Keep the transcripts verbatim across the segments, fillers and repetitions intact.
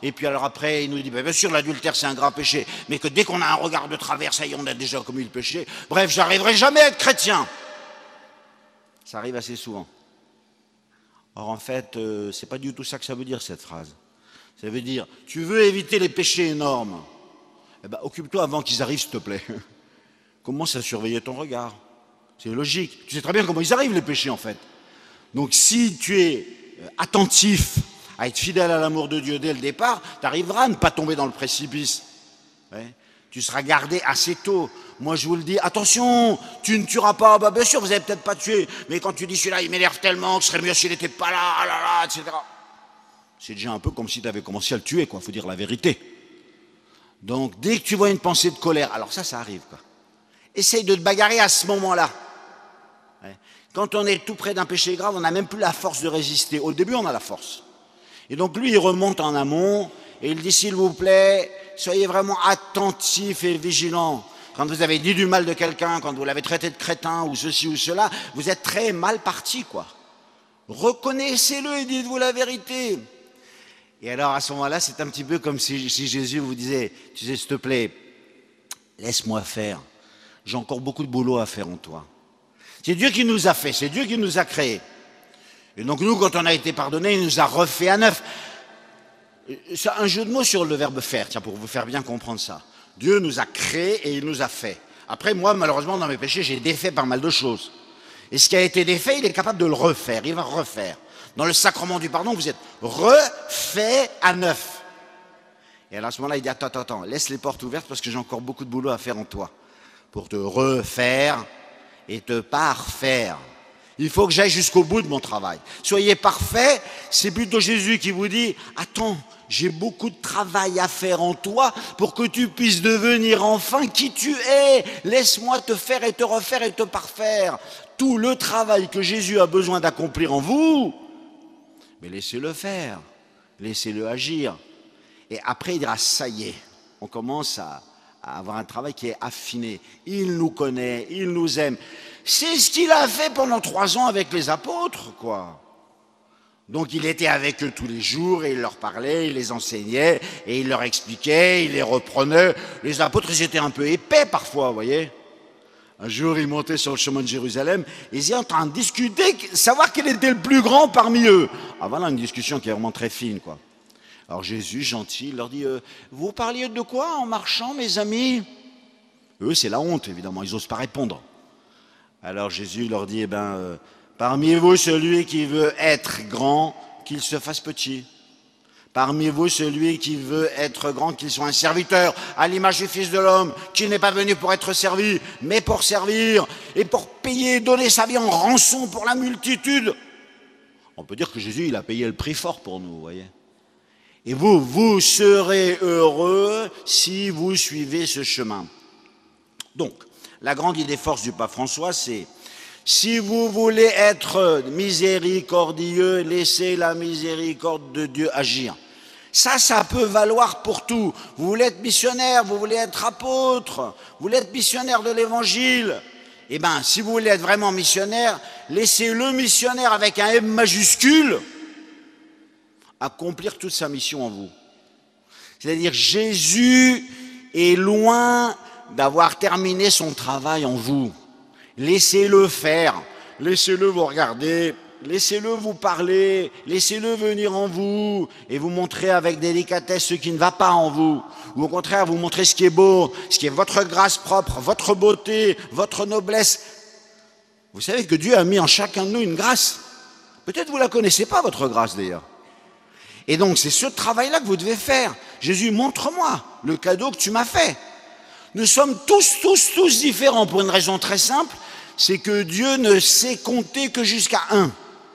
Et puis alors après, il nous dit, ben, bien sûr, l'adultère, c'est un grave péché, mais que dès qu'on a un regard de travers, ça y est, on a déjà commis le péché. Bref, j'arriverai jamais à être chrétien. Ça arrive assez souvent. Or, en fait, euh, c'est pas du tout ça que ça veut dire, cette phrase. Ça veut dire, tu veux éviter les péchés énormes, eh ben, occupe-toi avant qu'ils arrivent, s'il te plaît. Commence à surveiller ton regard. C'est logique. Tu sais très bien comment ils arrivent, les péchés, en fait. Donc, si tu es attentif à être fidèle à l'amour de Dieu dès le départ, tu arriveras à ne pas tomber dans le précipice. Ouais. Tu seras gardé assez tôt. Moi, je vous le dis, attention, tu ne tueras pas. Bah, bien sûr, vous n'avez peut-être pas tué, mais quand tu dis celui-là, il m'énerve tellement, que ce serait mieux s'il n'était pas là, là, là, et cetera. C'est déjà un peu comme si tu avais commencé à le tuer, quoi. Il faut dire la vérité. Donc, dès que tu vois une pensée de colère, alors ça, ça arrive, quoi. Essaye de te bagarrer à ce moment-là. Ouais. Quand on est tout près d'un péché grave, on n'a même plus la force de résister. Au début, on a la force. Et donc, lui, il remonte en amont et il dit, s'il vous plaît, soyez vraiment attentifs et vigilants. Quand vous avez dit du mal de quelqu'un, quand vous l'avez traité de crétin ou ceci ou cela, vous êtes très mal parti, quoi. Reconnaissez-le et dites-vous la vérité. Et alors, à ce moment-là, c'est un petit peu comme si, si Jésus vous disait, tu sais, s'il te plaît, laisse-moi faire. J'ai encore beaucoup de boulot à faire en toi. C'est Dieu qui nous a fait, c'est Dieu qui nous a créés. Et donc nous, quand on a été pardonné, il nous a refait à neuf. C'est un jeu de mots sur le verbe faire, tiens, pour vous faire bien comprendre ça. Dieu nous a créés et il nous a fait. Après, moi, malheureusement, dans mes péchés, j'ai défait pas mal de choses. Et ce qui a été défait, il est capable de le refaire, il va refaire. Dans le sacrement du pardon, vous êtes refait à neuf. Et alors à ce moment-là, il dit, attends, attends, attends, laisse les portes ouvertes parce que j'ai encore beaucoup de boulot à faire en toi. Pour te refaire et te parfaire. Il faut que j'aille jusqu'au bout de mon travail. Soyez parfaits, c'est plutôt Jésus qui vous dit, attends, j'ai beaucoup de travail à faire en toi pour que tu puisses devenir enfin qui tu es. Laisse-moi te faire et te refaire et te parfaire. Tout le travail que Jésus a besoin d'accomplir en vous, mais laissez-le faire, laissez-le agir. Et après, il dira, ça y est, on commence à... à avoir un travail qui est affiné. Il nous connaît, il nous aime. C'est ce qu'il a fait pendant trois ans avec les apôtres, quoi. Donc il était avec eux tous les jours, et il leur parlait, il les enseignait, et il leur expliquait, il les reprenait. Les apôtres, ils étaient un peu épais parfois, vous voyez. Un jour, ils montaient sur le chemin de Jérusalem, et ils étaient en train de discuter, savoir quel était le plus grand parmi eux. Ah voilà une discussion qui est vraiment très fine, quoi. Alors Jésus, gentil, leur dit, euh, vous parliez de quoi en marchant, mes amis? Eux, c'est la honte, évidemment, ils n'osent pas répondre. Alors Jésus leur dit, eh ben, euh, parmi vous, celui qui veut être grand, qu'il se fasse petit. Parmi vous, celui qui veut être grand, qu'il soit un serviteur, à l'image du Fils de l'homme, qui n'est pas venu pour être servi, mais pour servir, et pour payer, donner sa vie en rançon pour la multitude. On peut dire que Jésus, il a payé le prix fort pour nous, vous voyez. Et vous, vous serez heureux si vous suivez ce chemin. Donc, la grande idée force du pape François, c'est si vous voulez être miséricordieux, laissez la miséricorde de Dieu agir. Ça, ça peut valoir pour tout. Vous voulez être missionnaire, vous voulez être apôtre, vous voulez être missionnaire de l'évangile. Eh bien, si vous voulez être vraiment missionnaire, laissez le missionnaire avec un M majuscule accomplir toute sa mission en vous. C'est-à-dire Jésus est loin d'avoir terminé son travail en vous. Laissez-le faire, laissez-le vous regarder, laissez-le vous parler, laissez-le venir en vous et vous montrer avec délicatesse ce qui ne va pas en vous. Ou au contraire, vous montrer ce qui est beau, ce qui est votre grâce propre, votre beauté, votre noblesse. Vous savez que Dieu a mis en chacun de nous une grâce. Peut-être vous ne la connaissez pas, votre grâce d'ailleurs. Et donc, c'est ce travail-là que vous devez faire. Jésus, montre-moi le cadeau que tu m'as fait. Nous sommes tous, tous, tous différents pour une raison très simple, c'est que Dieu ne sait compter que jusqu'à un.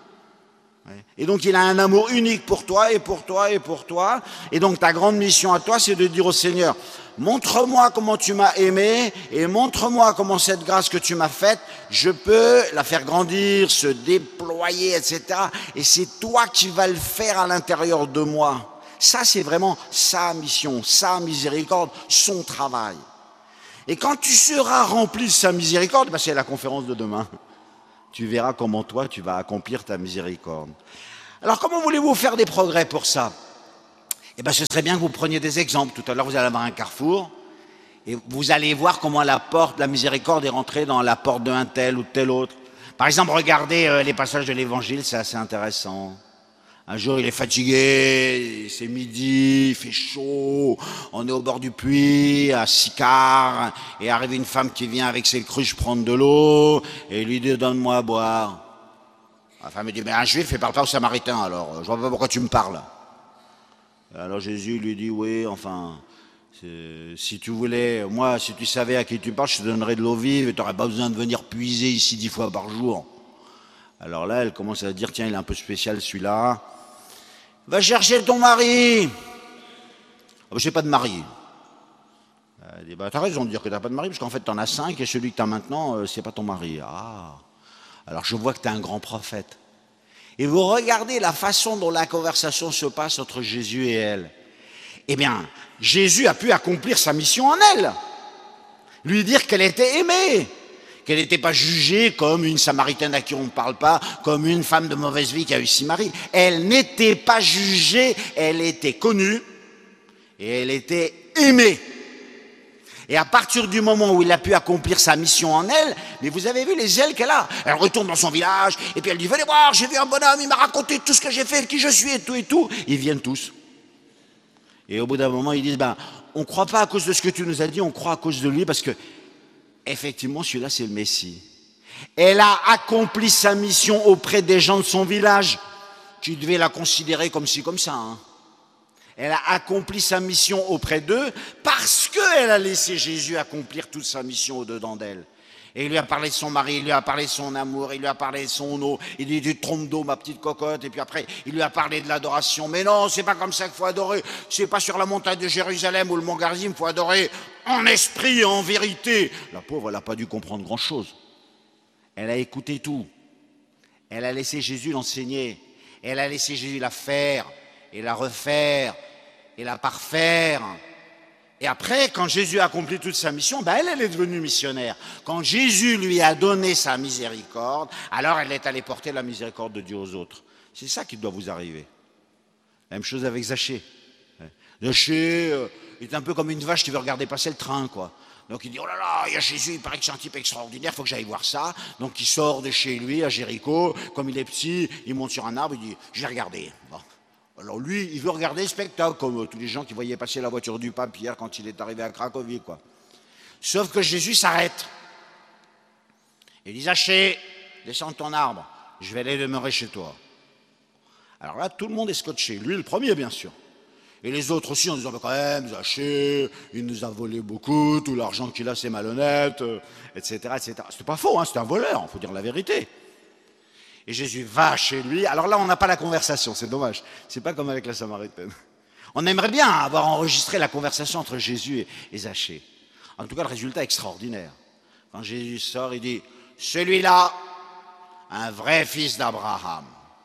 Et donc, il a un amour unique pour toi et pour toi et pour toi. Et donc, ta grande mission à toi, c'est de dire au Seigneur, montre-moi comment tu m'as aimé et montre-moi comment cette grâce que tu m'as faite, je peux la faire grandir, se déployer, et cetera. Et c'est toi qui vas le faire à l'intérieur de moi. Ça, c'est vraiment sa mission, sa miséricorde, son travail. Et quand tu seras rempli de sa miséricorde, ben c'est la conférence de demain. Tu verras comment toi, tu vas accomplir ta miséricorde. Alors, comment voulez-vous faire des progrès pour ça? Eh bien, ce serait bien que vous preniez des exemples. Tout à l'heure, vous allez avoir un carrefour et vous allez voir comment la porte, la miséricorde est rentrée dans la porte d'un tel ou de tel autre. Par exemple, regardez euh, les passages de l'Évangile, c'est assez intéressant. Un jour, il est fatigué, c'est midi, il fait chaud, on est au bord du puits, à Sicard, et arrive une femme qui vient avec ses cruches prendre de l'eau, et il lui dit « donne-moi à boire ». La femme lui dit « mais un juif, il parle pas aux samaritains, alors je vois pas pourquoi tu me parles ». Alors Jésus lui dit « oui, enfin, si tu voulais, moi, si tu savais à qui tu parles, je te donnerais de l'eau vive, et tu n'aurais pas besoin de venir puiser ici dix fois par jour ». Alors là, elle commence à dire « tiens, il est un peu spécial celui-là ». Va chercher ton mari. Oh, je n'ai pas de mari. Elle dit, bah, t'as raison de dire que t'as pas de mari, parce qu'en fait, t'en as cinq, et celui que t'as maintenant, euh, c'est pas ton mari. Ah. Alors je vois que t'es un grand prophète. Et vous regardez la façon dont la conversation se passe entre Jésus et elle. Eh bien, Jésus a pu accomplir sa mission en elle. Lui dire qu'elle était aimée. Qu'elle n'était pas jugée comme une Samaritaine à qui on ne parle pas, comme une femme de mauvaise vie qui a eu six maris. Elle n'était pas jugée, elle était connue et elle était aimée. Et à partir du moment où il a pu accomplir sa mission en elle, mais vous avez vu les ailes qu'elle a. Elle retourne dans son village et puis elle dit « venez voir, j'ai vu un bonhomme, il m'a raconté tout ce que j'ai fait, qui je suis et tout et tout ». Ils viennent tous. Et au bout d'un moment, ils disent ben, « on ne croit pas à cause de ce que tu nous as dit, on croit à cause de lui parce que effectivement, celui-là, c'est le Messie. » Elle a accompli sa mission auprès des gens de son village, qui devaient la considérer comme ci, comme ça. Hein. Elle a accompli sa mission auprès d'eux parce qu'elle a laissé Jésus accomplir toute sa mission au-dedans d'elle. Et il lui a parlé de son mari, il lui a parlé de son amour, il lui a parlé de son eau, il lui dit « trompe d'eau, ma petite cocotte ». Et puis après, il lui a parlé de l'adoration. Mais non, c'est pas comme ça qu'il faut adorer. C'est pas sur la montagne de Jérusalem ou le mont Garizim, il faut adorer en esprit et en vérité. La pauvre, elle n'a pas dû comprendre grand-chose. Elle a écouté tout. Elle a laissé Jésus l'enseigner. Elle a laissé Jésus la faire et la refaire et la parfaire. Et après, quand Jésus a accompli toute sa mission, ben elle, elle est devenue missionnaire. Quand Jésus lui a donné sa miséricorde, alors elle est allée porter la miséricorde de Dieu aux autres. C'est ça qui doit vous arriver. Même chose avec Zachée. Zachée euh, est un peu comme une vache qui veut regarder passer le train, quoi. Donc il dit, oh là là, il y a Jésus, il paraît que c'est un type extraordinaire, il faut que j'aille voir ça. Donc il sort de chez lui à Jéricho, comme il est petit, il monte sur un arbre, il dit, je vais regarder. Bon. Alors lui, il veut regarder le spectacle, comme tous les gens qui voyaient passer la voiture du pape hier quand il est arrivé à Cracovie, quoi. Sauf que Jésus s'arrête. Il dit, Zachée, descends de ton arbre, je vais aller demeurer chez toi. Alors là, tout le monde est scotché, lui le premier, bien sûr. Et les autres aussi en disant, mais quand même, Zachée, il nous a volé beaucoup, tout l'argent qu'il a, c'est malhonnête, et cetera, et cetera. C'était pas faux, hein, c'était un voleur, il faut dire la vérité. Et Jésus va chez lui. Alors là, on n'a pas la conversation, c'est dommage. C'est pas comme avec la Samaritaine. On aimerait bien avoir enregistré la conversation entre Jésus et Zachée. En tout cas, le résultat est extraordinaire. Quand Jésus sort, il dit, celui-là, un vrai fils d'Abraham.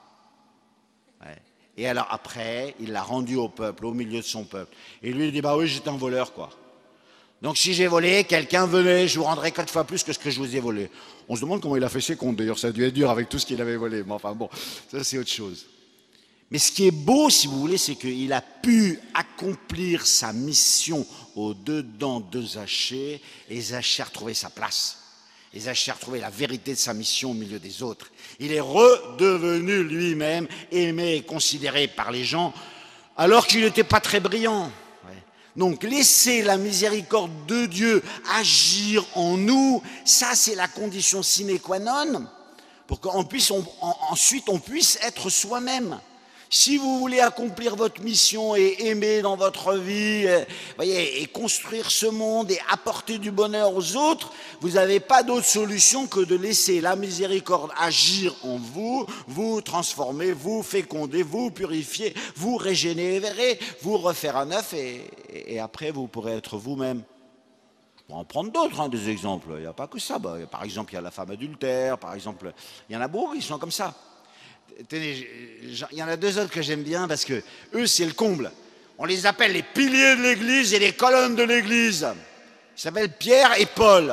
Ouais. Et alors après, il l'a rendu au peuple, au milieu de son peuple. Et lui, il dit, bah oui, j'étais un voleur, quoi. Donc si j'ai volé, quelqu'un venait, je vous rendrai quatre fois plus que ce que je vous ai volé. On se demande comment il a fait ses comptes, d'ailleurs, ça a dû être dur avec tout ce qu'il avait volé. Mais enfin bon, ça c'est autre chose. Mais ce qui est beau, si vous voulez, c'est qu'il a pu accomplir sa mission au-dedans de Zachée, et Zachée a retrouvé sa place. Et Zachée a retrouvé la vérité de sa mission au milieu des autres. Il est redevenu lui-même aimé et considéré par les gens, alors qu'il n'était pas très brillant. Donc laisser la miséricorde de Dieu agir en nous, ça c'est la condition sine qua non pour qu'en puisse, on, en, ensuite on puisse être soi-même. Si vous voulez accomplir votre mission et aimer dans votre vie, euh, voyez, et construire ce monde et apporter du bonheur aux autres, vous n'avez pas d'autre solution que de laisser la miséricorde agir en vous, vous transformer, vous féconder, vous purifier, vous régénérer, vous refaire à neuf et, et après vous pourrez être vous-même. Je pourrais en prendre d'autres, hein, des exemples. Il n'y a pas que ça. Bah, par exemple, il y a la femme adultère, par exemple, il y en a beaucoup qui sont comme ça. Tenez, il y en a deux autres que j'aime bien parce que eux, c'est le comble. On les appelle les piliers de l'Église et les colonnes de l'Église. Ils s'appellent Pierre et Paul.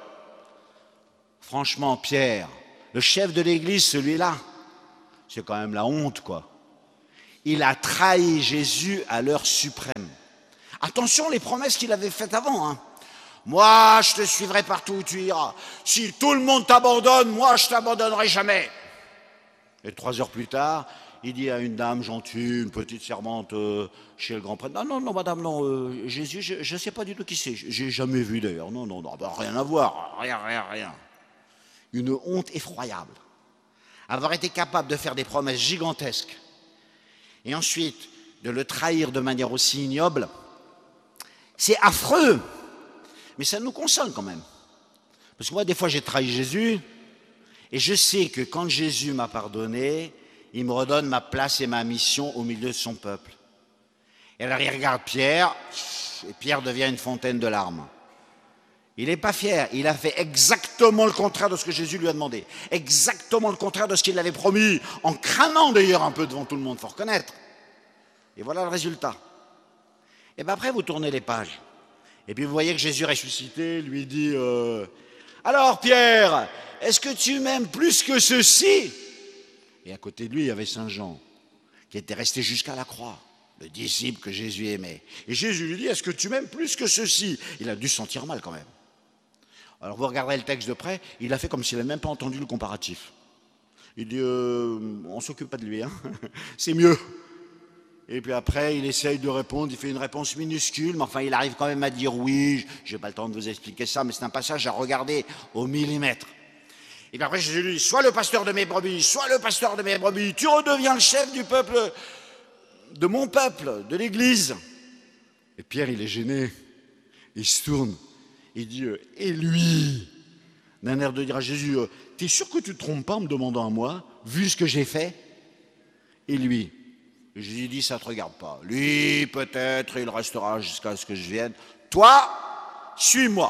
Franchement, Pierre, le chef de l'Église, celui-là, c'est quand même la honte, quoi. Il a trahi Jésus à l'heure suprême. Attention les promesses qu'il avait faites avant. Hein. Moi, je te suivrai partout où tu iras. Si tout le monde t'abandonne, moi, je t'abandonnerai jamais. Et trois heures plus tard, il dit à une dame gentille, une petite servante euh, chez le grand prêtre, non, non, non, madame, non, euh, Jésus, je ne sais pas du tout qui c'est. J'ai jamais vu d'ailleurs. Non, non, non, bah, rien à voir. Rien, rien, rien. Une honte effroyable. Avoir été capable de faire des promesses gigantesques et ensuite de le trahir de manière aussi ignoble, c'est affreux. Mais ça nous console quand même. Parce que moi, des fois, j'ai trahi Jésus, et je sais que quand Jésus m'a pardonné, il me redonne ma place et ma mission au milieu de son peuple. Et alors, il regarde Pierre, et Pierre devient une fontaine de larmes. Il n'est pas fier, il a fait exactement le contraire de ce que Jésus lui a demandé. Exactement le contraire de ce qu'il avait promis, en crânant d'ailleurs un peu devant tout le monde, il faut reconnaître. Et voilà le résultat. Et bien après, vous tournez les pages. Et puis vous voyez que Jésus ressuscité lui dit euh, « Alors Pierre, est-ce que tu m'aimes plus que ceci ?» Et à côté de lui, il y avait Saint Jean, qui était resté jusqu'à la croix, le disciple que Jésus aimait. Et Jésus lui dit « Est-ce que tu m'aimes plus que ceci ?» Il a dû se sentir mal quand même. Alors vous regarderez le texte de près, il a fait comme s'il n'avait même pas entendu le comparatif. Il dit euh, « On ne s'occupe pas de lui, hein. C'est mieux. » Et puis après, il essaye de répondre, il fait une réponse minuscule, mais enfin, il arrive quand même à dire oui. Je n'ai pas le temps de vous expliquer ça, mais c'est un passage à regarder au millimètre. Et puis après, Jésus lui dit, sois le pasteur de mes brebis, sois le pasteur de mes brebis, tu redeviens le chef du peuple, de mon peuple, de l'Église. Et Pierre, il est gêné, il se tourne, il dit, et lui, d'un air de dire à Jésus, t'es sûr que tu ne te trompes pas en me demandant à moi, vu ce que j'ai fait? Et lui, Jésus dit, ça ne te regarde pas. Lui, peut-être, il restera jusqu'à ce que je vienne. Toi, suis-moi.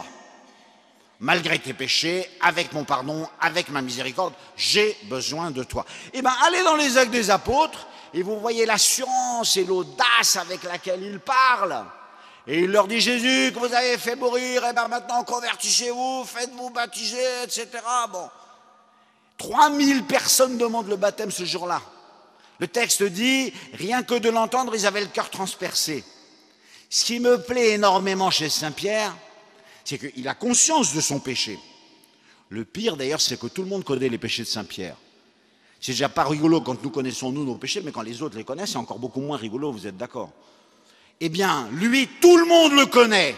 Malgré tes péchés, avec mon pardon, avec ma miséricorde, j'ai besoin de toi. Eh bien, allez dans les Actes des Apôtres, et vous voyez l'assurance et l'audace avec laquelle il parle. Et il leur dit, Jésus, que vous avez fait mourir, et bien maintenant, convertissez-vous, faites-vous baptiser, et cetera. Bon. trois mille personnes demandent le baptême ce jour-là. Le texte dit, rien que de l'entendre, ils avaient le cœur transpercé. Ce qui me plaît énormément chez Saint-Pierre, c'est qu'il a conscience de son péché. Le pire d'ailleurs, c'est que tout le monde connaît les péchés de Saint-Pierre. C'est déjà pas rigolo quand nous connaissons nous nos péchés, mais quand les autres les connaissent, c'est encore beaucoup moins rigolo, vous êtes d'accord? Eh bien, lui, tout le monde le connaît.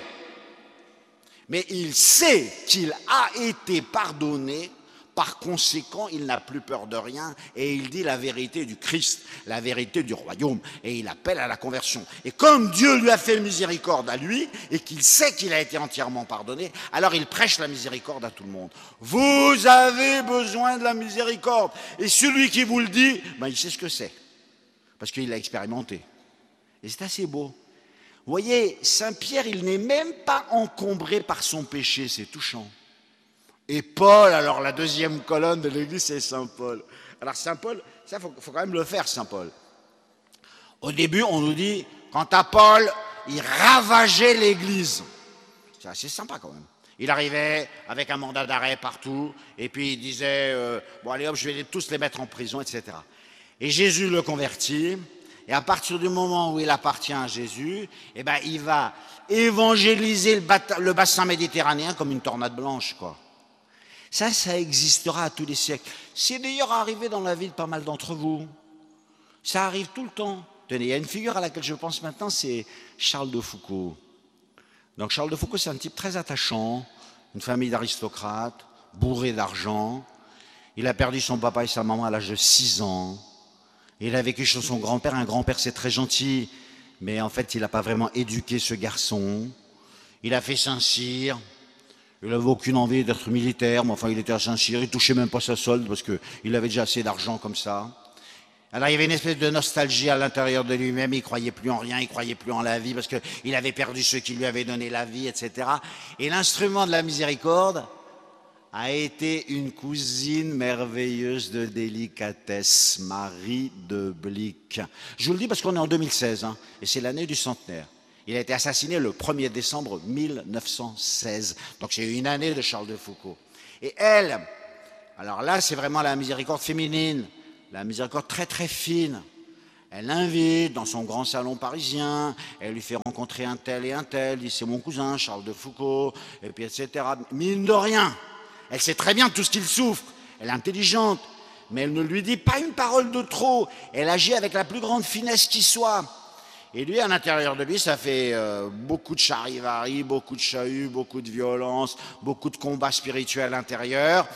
Mais il sait qu'il a été pardonné. Par conséquent, il n'a plus peur de rien et il dit la vérité du Christ, la vérité du royaume et il appelle à la conversion. Et comme Dieu lui a fait miséricorde à lui et qu'il sait qu'il a été entièrement pardonné, alors il prêche la miséricorde à tout le monde. Vous avez besoin de la miséricorde. Et celui qui vous le dit, ben, il sait ce que c'est parce qu'il l'a expérimenté. Et c'est assez beau. Vous voyez, Saint-Pierre, il n'est même pas encombré par son péché, c'est touchant. Et Paul, alors la deuxième colonne de l'Église, c'est Saint Paul. Alors Saint Paul, ça, il faut, faut quand même le faire, Saint Paul. Au début, on nous dit, quant à Paul, il ravageait l'Église. C'est assez sympa quand même. Il arrivait avec un mandat d'arrêt partout, et puis il disait, euh, bon allez hop, je vais les, tous les mettre en prison, et cetera. Et Jésus le convertit, et à partir du moment où il appartient à Jésus, eh ben, il va évangéliser le, le bassin méditerranéen comme une tornade blanche, quoi. Ça, ça existera à tous les siècles. C'est d'ailleurs arrivé dans la vie de pas mal d'entre vous. Ça arrive tout le temps. Tenez, il y a une figure à laquelle je pense maintenant, c'est Charles de Foucauld. Donc Charles de Foucauld, c'est un type très attachant, une famille d'aristocrates, bourré d'argent. Il a perdu son papa et sa maman à l'âge de six ans. Il a vécu chez son grand-père. Un grand-père, c'est très gentil, mais en fait, il n'a pas vraiment éduqué ce garçon. Il a fait Saint-Cyr. Il n'avait aucune envie d'être militaire, mais enfin il était à Saint-Cyr, il ne touchait même pas sa solde parce qu'il avait déjà assez d'argent comme ça. Alors il y avait une espèce de nostalgie à l'intérieur de lui-même, il ne croyait plus en rien, il ne croyait plus en la vie parce qu'il avait perdu ceux qui lui avaient donné la vie, et cetera. Et l'instrument de la miséricorde a été une cousine merveilleuse de délicatesse, Marie de Blic. Je vous le dis parce qu'on est en deux mille seize, hein, et c'est l'année du centenaire. Il a été assassiné le premier décembre mille neuf cent seize. Donc c'est une année de Charles de Foucauld. Et elle, alors là c'est vraiment la miséricorde féminine, la miséricorde très très fine. Elle l'invite dans son grand salon parisien, elle lui fait rencontrer un tel et un tel, dit c'est mon cousin Charles de Foucault, et puis et cetera. Mine de rien, elle sait très bien tout ce qu'il souffre, elle est intelligente, mais elle ne lui dit pas une parole de trop, elle agit avec la plus grande finesse qui soit. Et lui, à l'intérieur de lui, ça fait euh, beaucoup de charivari, beaucoup de chahut, beaucoup de violence, beaucoup de combats spirituels intérieurs.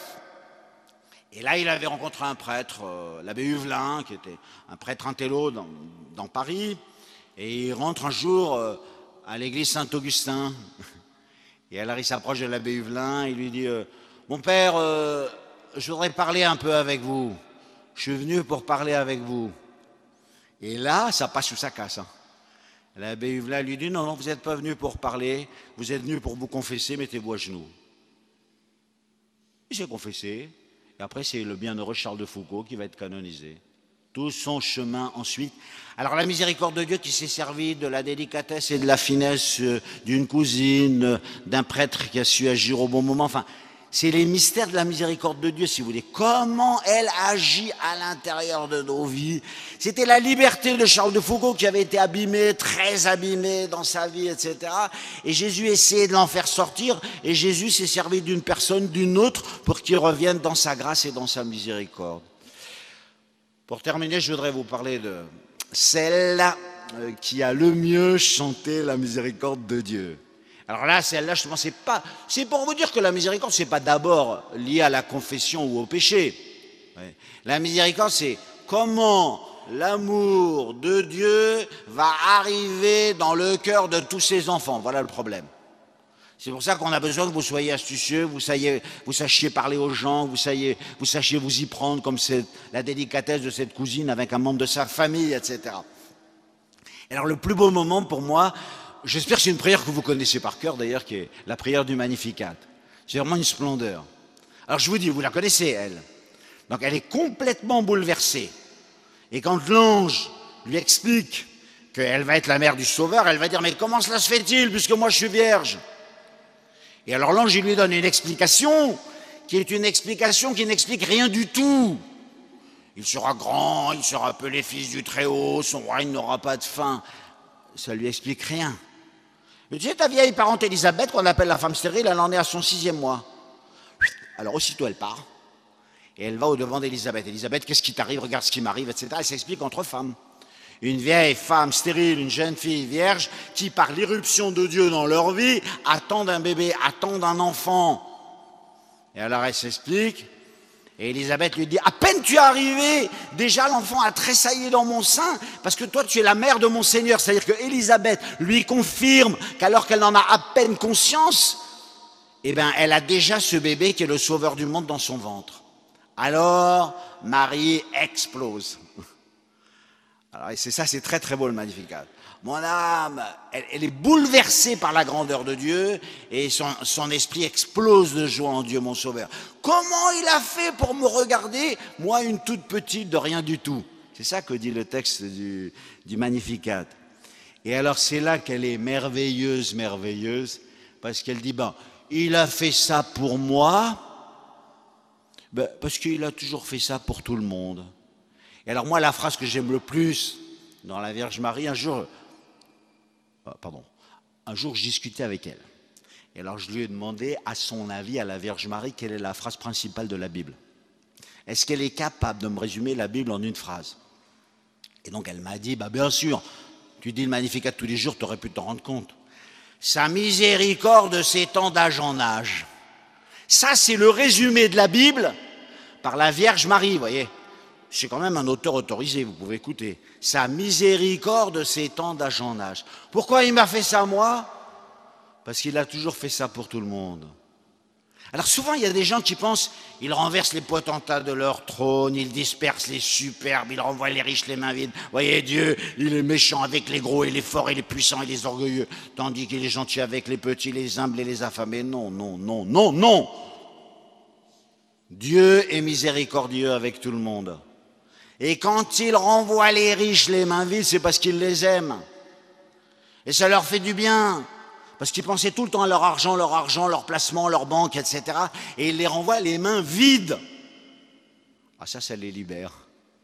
Et là, il avait rencontré un prêtre, euh, l'abbé Huvelin, qui était un prêtre intello dans, dans Paris. Et il rentre un jour euh, à l'église Saint-Augustin. Et alors, il s'approche de l'abbé Huvelin, il lui dit euh, « Mon père, euh, je voudrais parler un peu avec vous. Je suis venu pour parler avec vous. » Et là, ça passe sous sa casse. Hein. L'abbé Huvelin lui dit « Non, non, vous n'êtes pas venu pour parler, vous êtes venu pour vous confesser, mettez-vous à genoux. » Il s'est confessé. Et après, c'est le bienheureux Charles de Foucault qui va être canonisé. Tout son chemin ensuite. Alors la miséricorde de Dieu qui s'est servie de la délicatesse et de la finesse d'une cousine, d'un prêtre qui a su agir au bon moment. Enfin, c'est les mystères de la miséricorde de Dieu, si vous voulez. Comment elle agit à l'intérieur de nos vies. C'était la liberté de Charles de Foucault qui avait été abîmée, très abîmée dans sa vie, et cetera. Et Jésus essayait de l'en faire sortir. Et Jésus s'est servi d'une personne, d'une autre, pour qu'il revienne dans sa grâce et dans sa miséricorde. Pour terminer, je voudrais vous parler de celle qui a le mieux chanté la miséricorde de Dieu. Alors là, celle-là, je ne pensais pas. C'est pour vous dire que la miséricorde, ce n'est pas d'abord lié à la confession ou au péché. Ouais. La miséricorde, c'est comment l'amour de Dieu va arriver dans le cœur de tous ses enfants. Voilà le problème. C'est pour ça qu'on a besoin que vous soyez astucieux, vous, sachiez, vous sachiez parler aux gens, vous sachiez, vous sachiez vous y prendre comme c'est la délicatesse de cette cousine avec un membre de sa famille, et cetera. Alors le plus beau moment pour moi, j'espère que c'est une prière que vous connaissez par cœur d'ailleurs, qui est la prière du Magnificat. C'est vraiment une splendeur. Alors je vous dis, vous la connaissez elle. Donc elle est complètement bouleversée. Et quand l'ange lui explique qu'elle va être la mère du Sauveur, elle va dire, mais comment cela se fait-il puisque moi je suis vierge? Et alors l'ange lui donne une explication qui est une explication qui n'explique rien du tout. Il sera grand, il sera appelé fils du Très-Haut, son règne n'aura pas de fin. Ça lui explique rien. Mais tu sais, ta vieille parente Élisabeth, qu'on appelle la femme stérile, elle en est à son sixième mois. Alors aussitôt elle part, et elle va au-devant d'Élisabeth. Élisabeth, qu'est-ce qui t'arrive? Regarde ce qui m'arrive, et cetera. Elle s'explique entre femmes. Une vieille femme stérile, une jeune fille vierge, qui par l'irruption de Dieu dans leur vie, attendent un bébé, attendent un enfant. Et alors elle s'explique, et Élisabeth lui dit, à peine tu es arrivée, déjà l'enfant a tressaillé dans mon sein, parce que toi tu es la mère de mon Seigneur. C'est-à-dire que Élisabeth lui confirme qu'alors qu'elle en a à peine conscience, eh bien elle a déjà ce bébé qui est le sauveur du monde dans son ventre. Alors Marie explose. Alors, et c'est ça, c'est très très beau le Magnificat. Mon âme, elle, elle est bouleversée par la grandeur de Dieu et son, son esprit explose de joie en Dieu, mon Sauveur. Comment il a fait pour me regarder, moi une toute petite de rien du tout? C'est ça que dit le texte du, du Magnificat. Et alors c'est là qu'elle est merveilleuse, merveilleuse, parce qu'elle dit, ben, il a fait ça pour moi, ben, parce qu'il a toujours fait ça pour tout le monde. Et alors moi, la phrase que j'aime le plus dans la Vierge Marie, un jour, euh, pardon, un jour je discutais avec elle. Et alors je lui ai demandé, à son avis, à la Vierge Marie, quelle est la phrase principale de la Bible? Est-ce qu'elle est capable de me résumer la Bible en une phrase? Et donc elle m'a dit, bah bien sûr, tu dis le Magnificat tous les jours, tu aurais pu t'en rendre compte. Sa miséricorde s'étend d'âge en âge. Ça, c'est le résumé de la Bible par la Vierge Marie, vous voyez. C'est quand même un auteur autorisé, vous pouvez écouter. Sa miséricorde s'étend d'âge en âge. Pourquoi il m'a fait ça, moi? Parce qu'il a toujours fait ça pour tout le monde. Alors souvent, il y a des gens qui pensent, ils renversent les potentats de leur trône, ils dispersent les superbes, ils renvoient les riches les mains vides. Vous voyez, Dieu, il est méchant avec les gros et les forts et les puissants et les orgueilleux, tandis qu'il est gentil avec les petits, les humbles et les affamés. Non, non, non, non, non. Dieu est miséricordieux avec tout le monde. Et quand il renvoie les riches les mains vides, c'est parce qu'il les aime. Et ça leur fait du bien. Parce qu'ils pensaient tout le temps à leur argent, leur argent, leur placement, leur banque, et cetera. Et il les renvoie les mains vides. Ah ça, ça les libère.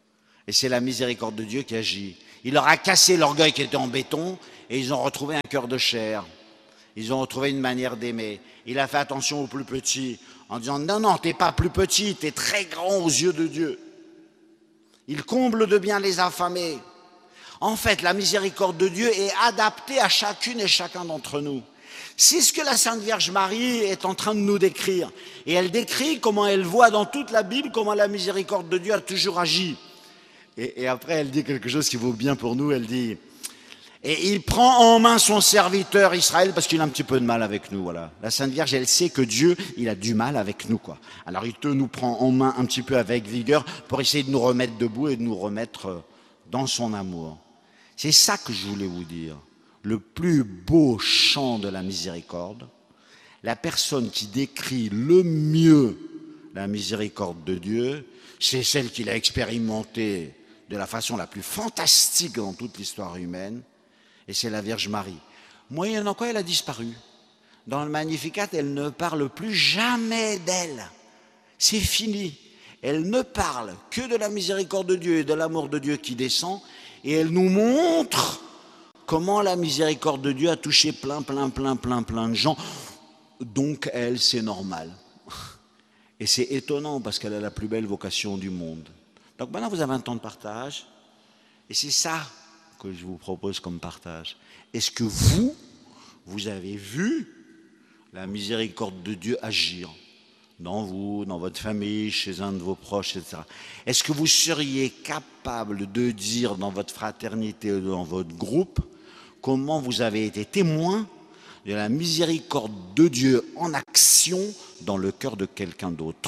Et c'est la miséricorde de Dieu qui agit. Il leur a cassé l'orgueil qui était en béton et ils ont retrouvé un cœur de chair. Ils ont retrouvé une manière d'aimer. Il a fait attention aux plus petits en disant « Non, non, t'es pas plus petit, t'es très grand aux yeux de Dieu. » Il comble de bien les affamés. En fait, la miséricorde de Dieu est adaptée à chacune et chacun d'entre nous. C'est ce que la Sainte Vierge Marie est en train de nous décrire. Et elle décrit comment elle voit dans toute la Bible comment la miséricorde de Dieu a toujours agi. Et, et après, elle dit quelque chose qui vaut bien pour nous. Elle dit « Et il prend en main son serviteur Israël parce qu'il a un petit peu de mal avec nous. » Voilà. La Sainte Vierge, elle sait que Dieu, il a du mal avec nous, quoi. Alors il te nous prend en main un petit peu avec vigueur pour essayer de nous remettre debout et de nous remettre dans son amour. C'est ça que je voulais vous dire. Le plus beau chant de la miséricorde, la personne qui décrit le mieux la miséricorde de Dieu, c'est celle qu'il a expérimentée de la façon la plus fantastique dans toute l'histoire humaine, et c'est la Vierge Marie. Moyennant quoi elle a disparu. Dans le Magnificat, elle ne parle plus jamais d'elle. C'est fini. Elle ne parle que de la miséricorde de Dieu et de l'amour de Dieu qui descend, et elle nous montre comment la miséricorde de Dieu a touché plein, plein, plein, plein, plein de gens. Donc elle, c'est normal. Et c'est étonnant parce qu'elle a la plus belle vocation du monde. Donc maintenant, vous avez un temps de partage. Et c'est ça que je vous propose comme partage. Est-ce que vous, vous avez vu la miséricorde de Dieu agir dans vous, dans votre famille, chez un de vos proches, et cetera. Est-ce que vous seriez capable de dire dans votre fraternité ou dans votre groupe comment vous avez été témoin de la miséricorde de Dieu en action dans le cœur de quelqu'un d'autre ?